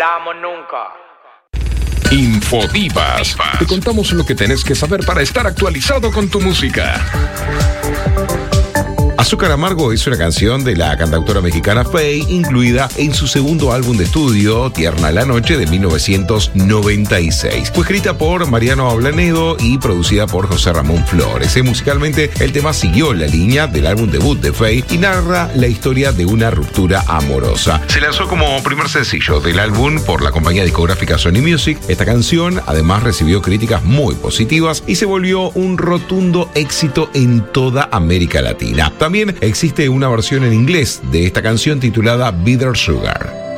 damos nunca. Infodivas. Te contamos lo que tenés que saber para estar actualizado con tu música. Azúcar Amargo es una canción de la cantautora mexicana Faye, incluida en su segundo álbum de estudio, Tierna la Noche, de 1996. Fue escrita por Mariano Ablanedo y producida por José Ramón Flores. Musicalmente, el tema siguió la línea del álbum debut de Faye y narra la historia de una ruptura amorosa. Se lanzó como primer sencillo del álbum por la compañía discográfica Sony Music. Esta canción además recibió críticas muy positivas y se volvió un rotundo éxito en toda América Latina. También existe una versión en inglés de esta canción titulada Bitter Sugar.